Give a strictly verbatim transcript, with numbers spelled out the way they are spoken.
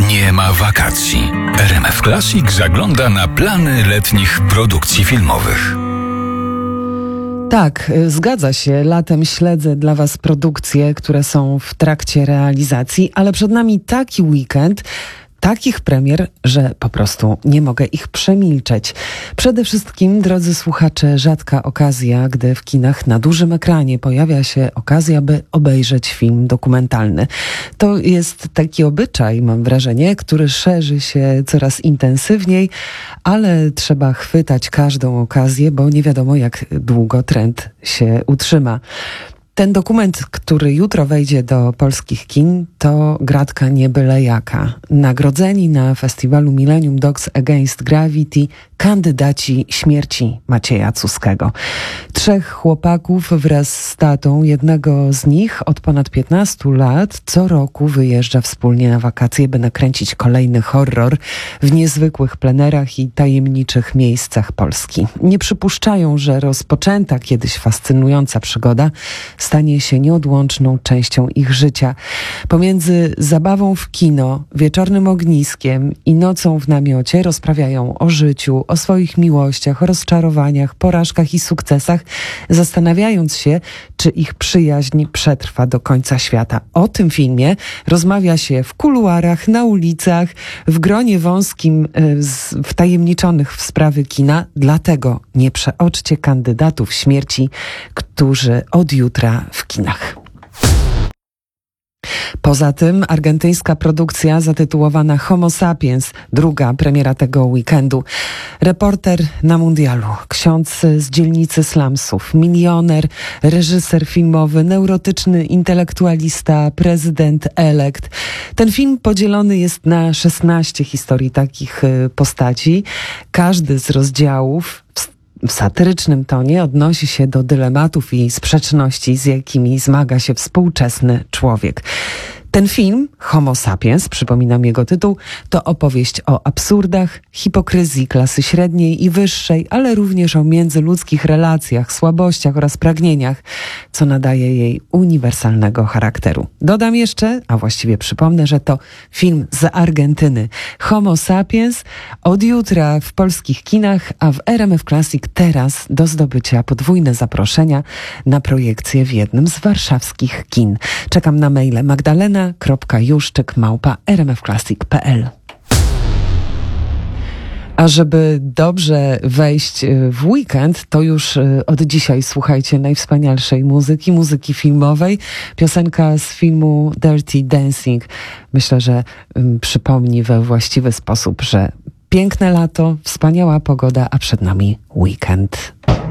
Nie ma wakacji. R M F Classic zagląda na plany letnich produkcji filmowych. Tak, zgadza się. Latem śledzę dla Was produkcje, które są w trakcie realizacji, ale przed nami taki weekend, takich premier, że po prostu nie mogę ich przemilczeć. Przede wszystkim, drodzy słuchacze, rzadka okazja, gdy w kinach na dużym ekranie pojawia się okazja, by obejrzeć film dokumentalny. To jest taki obyczaj, mam wrażenie, który szerzy się coraz intensywniej, ale trzeba chwytać każdą okazję, bo nie wiadomo, jak długo trend się utrzyma. Ten dokument, który jutro wejdzie do polskich kin, to gratka nie byle jaka. Nagrodzeni na festiwalu Millennium Dogs Against Gravity kandydaci śmierci Macieja Cuskiego. Trzech chłopaków wraz z tatą, jednego z nich od ponad piętnastu lat, co roku wyjeżdża wspólnie na wakacje, by nakręcić kolejny horror w niezwykłych plenerach i tajemniczych miejscach Polski. Nie przypuszczają, że rozpoczęta kiedyś fascynująca przygoda stanie się nieodłączną częścią ich życia. Pomiędzy zabawą w kino, wieczornym ogniskiem i nocą w namiocie rozprawiają o życiu, o swoich miłościach, o rozczarowaniach, porażkach i sukcesach, zastanawiając się, czy ich przyjaźń przetrwa do końca świata. O tym filmie rozmawia się w kuluarach, na ulicach, w gronie wąskim, wtajemniczonych w sprawy kina. Dlatego nie przeoczcie kandydatów śmierci, którzy od jutra w kinach. Poza tym argentyńska produkcja zatytułowana Homo Sapiens, druga premiera tego weekendu. Reporter na mundialu, ksiądz z dzielnicy slumsów, milioner, reżyser filmowy, neurotyczny intelektualista, prezydent elekt. Ten film podzielony jest na szesnaście historii takich postaci. Każdy z rozdziałów w satyrycznym tonie odnosi się do dylematów i sprzeczności, z jakimi zmaga się współczesny człowiek. Ten film, Homo Sapiens, przypominam jego tytuł, to opowieść o absurdach, hipokryzji klasy średniej i wyższej, ale również o międzyludzkich relacjach, słabościach oraz pragnieniach, co nadaje jej uniwersalnego charakteru. Dodam jeszcze, a właściwie przypomnę, że to film z Argentyny. Homo Sapiens od jutra w polskich kinach, a w R M F Classic teraz do zdobycia podwójne zaproszenia na projekcję w jednym z warszawskich kin. Czekam na maile magdalena kropka juszczyk małpa r m f classic kropka p l. A żeby dobrze wejść w weekend, to już od dzisiaj słuchajcie najwspanialszej muzyki, muzyki filmowej. Piosenka z filmu Dirty Dancing. Myślę, że um, przypomni we właściwy sposób, że piękne lato, wspaniała pogoda, a przed nami weekend.